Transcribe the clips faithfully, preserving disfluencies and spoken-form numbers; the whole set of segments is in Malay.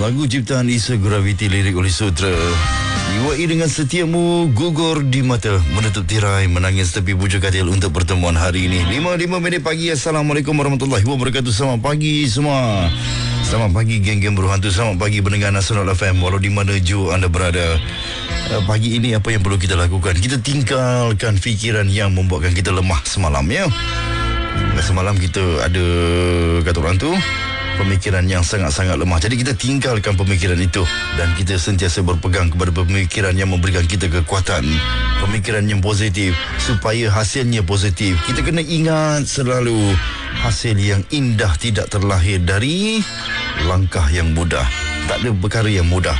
Lagu ciptaan Isa Gravity, lirik oleh Sutra. Iwai dengan setiamu, gugur di mata, menutup tirai, menangis tepi bujuk katil untuk pertemuan hari ini. lima lima minit pagi. Assalamualaikum warahmatullahi wabarakatuh. Selamat pagi semua. Selamat pagi geng-geng berhantu. Selamat pagi pendengar Nasional F M, walau di mana jua anda berada. Pagi ini apa yang perlu kita lakukan? Kita tinggalkan fikiran yang membuatkan kita lemah semalam, ya. Semalam kita ada, kata orang tu, pemikiran yang sangat-sangat lemah. Jadi kita tinggalkan pemikiran itu dan kita sentiasa berpegang kepada pemikiran yang memberikan kita kekuatan, pemikiran yang positif supaya hasilnya positif. Kita kena ingat selalu, hasil yang indah tidak terlahir dari langkah yang mudah. Tak ada perkara yang mudah.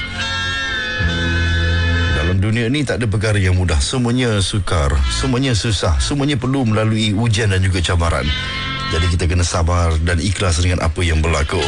Dalam dunia ni tak ada perkara yang mudah. Semuanya sukar, semuanya susah, semuanya perlu melalui ujian dan juga cabaran. Jadi kita kena sabar dan ikhlas dengan apa yang berlaku.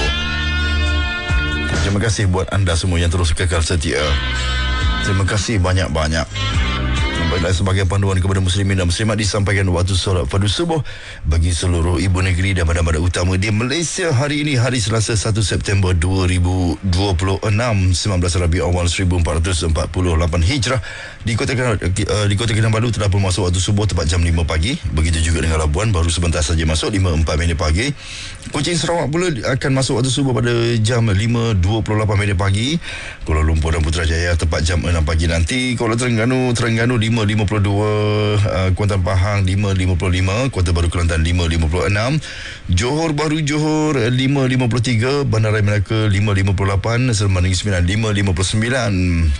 Terima kasih buat anda semua yang terus kekal setia. Terima kasih banyak-banyak. Baiklah, sebagai panduan kepada muslimin dan muslimat, disampaikan waktu solat fardu subuh bagi seluruh ibu negeri dan bandar-bandar utama di Malaysia hari ini, hari Selasa satu September dua ribu dua puluh enam, sembilan belas Rabiul Awal seribu empat ratus empat puluh lapan Hijrah. Di Kota di Kota Kinabalu telah pun masuk waktu subuh tepat jam lima pagi. Begitu juga dengan Labuan, baru sebentar saja masuk lima empat minit pagi. Kuching Sarawak pula akan masuk waktu subuh pada jam lima dua puluh lapan minit pagi. Kuala Lumpur dan Putrajaya tepat jam enam pagi nanti. Kuala Terengganu Terengganu lima lima puluh dua, uh, Kuantan Pahang lima lima puluh lima, Kota Baru Kelantan lima lima puluh enam, Johor Bahru Johor lima lima puluh tiga, Bandaraya Melaka lima lima puluh lapan, Selman Negeri Sembilan lima lima puluh sembilan.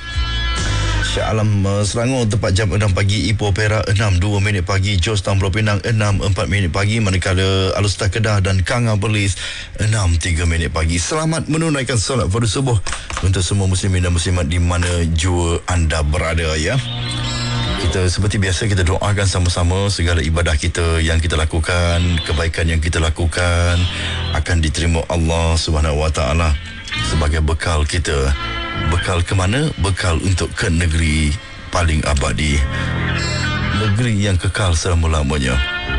Shah Alam uh, Selangor tepat jam enam pagi. Ipoh Perak enam dua minit pagi. Georgetown Pulau Pinang enam empat minit pagi. Manakala Alustar Kedah dan Kanga Perlis enam tiga minit pagi. Selamat menunaikan solat fardu subuh untuk semua muslimin dan muslimat di mana jua anda berada, ya. Kita seperti biasa, kita doakan sama-sama segala ibadah kita yang kita lakukan, kebaikan yang kita lakukan akan diterima Allah Subhanahu Wa Taala sebagai bekal kita. Bekal ke mana? Bekal untuk ke negeri paling abadi, negeri yang kekal selama-lamanya.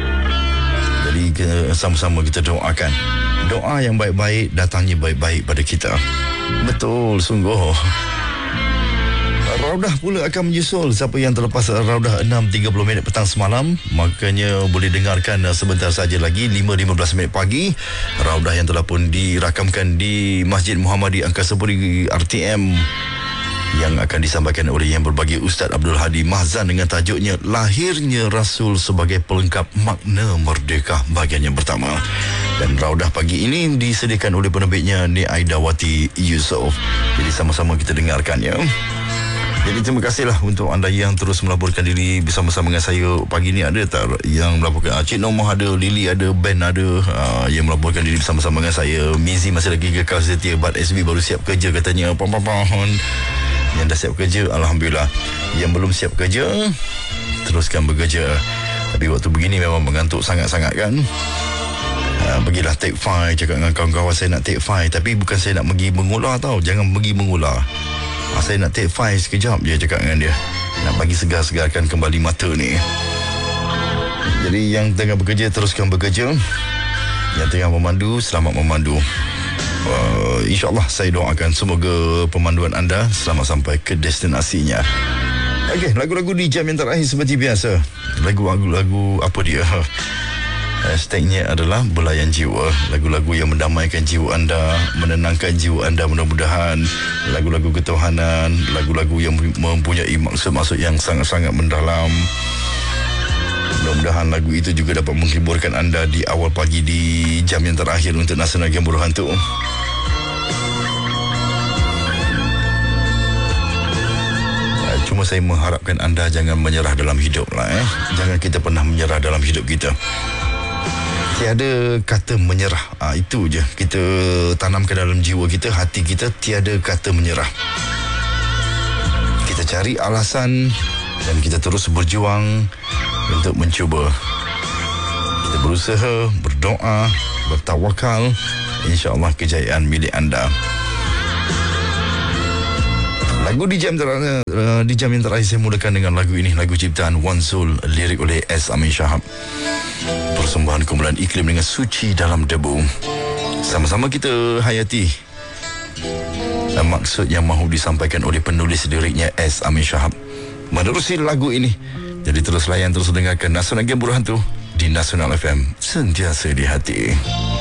Jadi sama-sama kita doakan, doa yang baik-baik datangnya baik-baik pada kita. Betul, sungguh. Raudah pula akan menyusul. Siapa yang terlepas Raudah enam tiga puluh minit petang semalam, makanya boleh dengarkan sebentar saja lagi lima lima belas minit pagi. Raudah yang telah pun dirakamkan di Masjid Muhammadi Angkasa Puri R T M, yang akan disampaikan oleh yang berbahagia Ustaz Abdul Hadi Mahzan dengan tajuknya Lahirnya Rasul sebagai Pelengkap Makna Merdeka, bahagian yang pertama. Dan Raudah pagi ini disediakan oleh penerbitnya Nik Aidawati Yusof. Jadi sama-sama kita dengarkannya. Jadi terima kasihlah untuk anda yang terus melaporkan diri bersama-sama dengan saya. Pagi ni ada tak yang melaporkan? Cik Nomah ada, Lily ada, Ben ada, uh, yang melaporkan diri bersama-sama dengan saya. Mizi masih lagi kekal setia. Bat S B baru siap kerja katanya. Pam-pam-pam. Yang dah siap kerja, Alhamdulillah. Yang belum siap kerja, teruskan bekerja. Tapi waktu begini memang mengantuk sangat-sangat, kan? Uh, pergilah take five. Cakap dengan kawan-kawan saya nak take five. Tapi bukan saya nak pergi mengular tau. Jangan pergi mengular. Ah, saya nak take five sekejap je, cakap dengan dia. Nak bagi segar-segarkan kembali mata ni. Jadi yang tengah bekerja, teruskan bekerja. Yang tengah memandu, selamat memandu. uh, InsyaAllah saya doakan semoga pemanduan anda selamat sampai ke destinasinya. Okey, lagu-lagu di jam yang terakhir seperti biasa. Lagu-lagu apa dia? Hashtagnya adalah Belayan Jiwa. Lagu-lagu yang mendamaikan jiwa anda, menenangkan jiwa anda mudah-mudahan. Lagu-lagu ketuhanan, lagu-lagu yang mempunyai maksud-maksud yang sangat-sangat mendalam. Mudah-mudahan lagu itu juga dapat menghiburkan anda di awal pagi di jam yang terakhir untuk Nasional Game Berhantu. Cuma saya mengharapkan anda jangan menyerah dalam hidup lah, eh. Jangan kita pernah menyerah dalam hidup kita. Tiada kata menyerah. Ha, itu je kita tanamkan dalam jiwa kita, hati kita, tiada kata menyerah. Kita cari alasan dan kita terus berjuang untuk mencuba. Kita berusaha, berdoa, bertawakal. InsyaAllah kejayaan milik anda. Lagu di jam terakhir, uh, di jam yang terakhir saya mulakan dengan lagu ini, lagu ciptaan Wan Zul, lirik oleh S. Amin Shahab. Persembahan kumpulan Iklim dengan Suci Dalam Debu. Sama-sama kita hayati Dan maksud yang mahu disampaikan oleh penulis liriknya S. Amin Shahab menerusi lagu ini. Jadi terus layan, terus dengarkan Nasional Game Buruh Hantu di Nasional F M, sentiasa di hati.